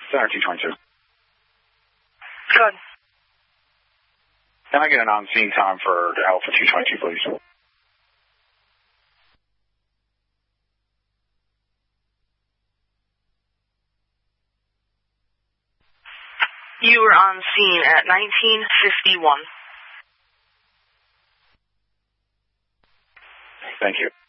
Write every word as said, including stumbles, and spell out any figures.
Center two twenty-two. Good. Can I get an on-scene time for Alpha two twenty-two, please? You were on scene at nineteen fifty-one. Thank you.